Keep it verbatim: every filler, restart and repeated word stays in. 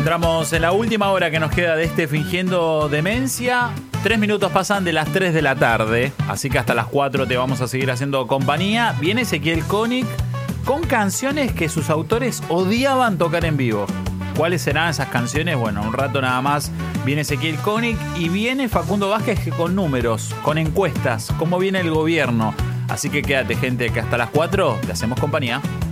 Entramos en la última hora que nos queda de este Fingiendo Demencia. Tres minutos pasan de las tres de la tarde, así que hasta las cuatro te vamos a seguir haciendo compañía. Viene Ezequiel Koenig con canciones que sus autores odiaban tocar en vivo. ¿Cuáles serán esas canciones? Bueno, un rato nada más viene Ezequiel Koenig y viene Facundo Vázquez con números, con encuestas, cómo viene el gobierno. Así que quédate, gente, que hasta las cuatro te hacemos compañía.